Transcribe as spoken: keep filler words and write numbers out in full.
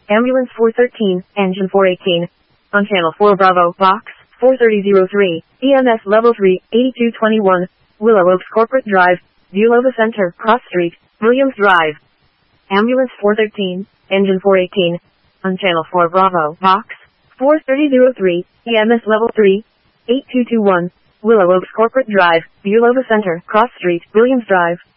Ambulance four thirteen, Engine four eighteen. On Channel four Bravo, Box four thirty oh three, E M S Level three, eighty-two twenty-one, Willow Oaks Corporate Drive, Bulova Center, Cross Street, Williams Drive. Ambulance four thirteen, Engine four eighteen. On Channel four Bravo, Box four thirty oh three, E M S Level three, eighty-two twenty-one, Willow Oaks Corporate Drive, Bulova Center, Cross Street, Williams Drive.